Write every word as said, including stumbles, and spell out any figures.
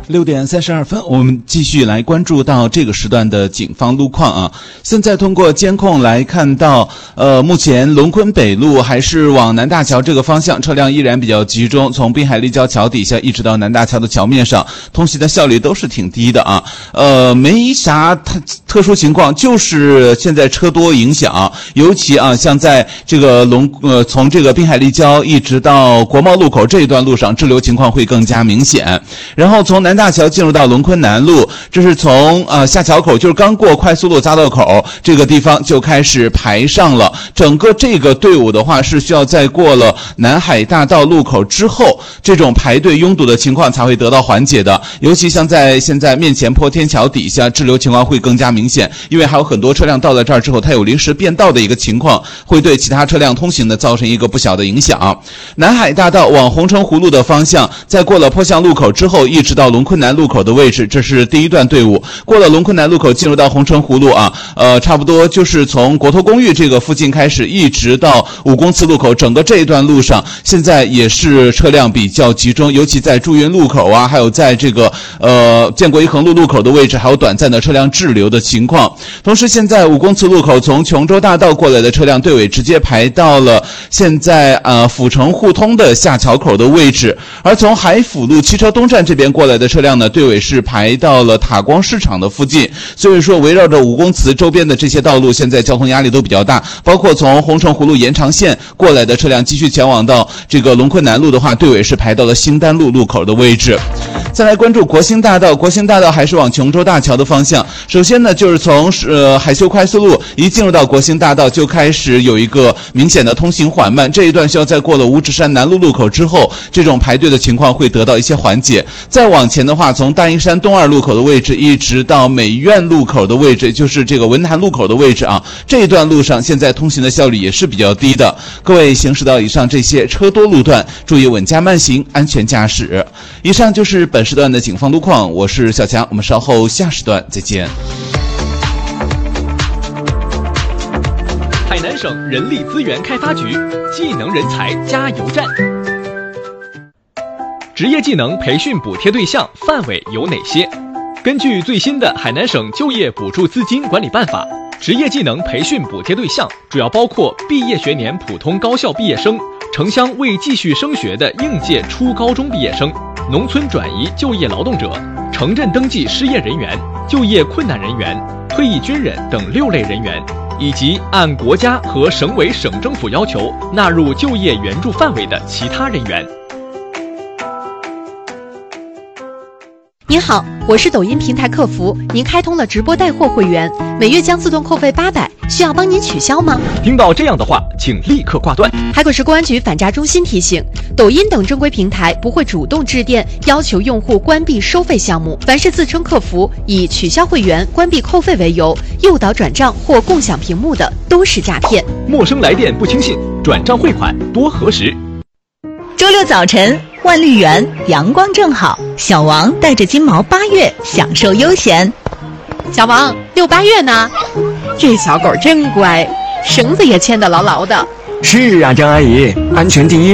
六点三十二分，我们继续来关注到这个时段的警方路况啊。现在通过监控来看到，呃，目前龙昆北路还是往南大桥这个方向，车辆依然比较集中，从滨海立交桥底下一直到南大桥的桥面上，通行的效率都是挺低的啊。呃，没啥特特殊情况，就是现在车多影响，尤其啊，像在这个龙呃从这个滨海立交一直到国贸路口这一段路上，滞留情况会更加明显。然后从南大桥进入到龙昆南路，这是从呃下桥口，就是刚过快速路匝道口这个地方就开始排上了。整个这个队伍的话是需要在过了南海大道路口之后，这种排队拥堵的情况才会得到缓解的。尤其像在现在面前坡天桥底下，滞留情况会更加明显，因为还有很多车辆到了这儿之后，它有临时变道的一个情况，会对其他车辆通行的造成一个不小的影响。南海大道往红城湖路的方向，在过了坡巷路口之后，一直到龙昆南路口的位置，这是第一段队伍。过了龙昆南路口，进入到红城湖路啊，呃，差不多就是从国投公寓这个附近开始，一直到武公祠路口，整个这一段路上，现在也是车辆比较集中，尤其在祝运路口啊，还有在这个呃建国一横路路口的位置，还有短暂的车辆滞留的情况。同时，现在武公祠路口从琼州大道过来的车辆队尾直接排到了现在呃阜成互通的下桥口的位置，而从海辅路汽车东站这边过来的车辆呢，队尾是排到了塔光市场的附近。所以说，围绕着武公祠周边的这些道路，现在交通压力都比较大。包括从红城湖路延长线过来的车辆，继续前往到这个龙昆南路的话，队尾是排到了兴丹路路口的位置。再来关注国兴大道，国兴大道还是往琼州大桥的方向。首先呢，就是从呃海秀快速路一进入到国兴大道，就开始有一个明显的通行缓慢。这一段需要在过了五指山南路路口之后，这种排队的情况会得到一些缓解。再往前的话，从大英山东二路口的位置一直到美院路口的位置，就是这个文坛路口的位置啊，这一段路上现在通行的效率也是比较低的。各位行驶到以上这些车多路段，注意稳驾慢行，安全驾驶。以上就是本时段的警方路况，我是小强，我们稍后下时段再见。 海南省人力资源开发局技能人才加油站。职业技能培训补贴对象范围有哪些？根据最新的海南省就业补助资金管理办法，职业技能培训补贴对象主要包括毕业学年普通高校毕业生、城乡未继续升学的应届初高中毕业生、农村转移就业劳动者、城镇登记失业人员、就业困难人员、退役军人等六类人员，以及按国家和省委省政府要求纳入就业援助范围的其他人员。 您好，我是抖音平台客服，您开通了直播带货会员，每月将自动扣费八百，需要帮您取消吗？ 听到这样的话，请立刻挂断。 海口市公安局反诈中心提醒，抖音等正规平台不会主动致电要求用户关闭收费项目，凡是自称客服以取消会员、关闭扣费为由诱导转账或共享屏幕的，都是诈骗。 陌生来电不轻信，转账汇款多核实。 周六早晨，万绿园阳光正好，小王带着金毛八月享受悠闲。 小王，遛八月呢？这小狗真乖，绳子也牵得牢牢的。 是啊，张阿姨，安全第一。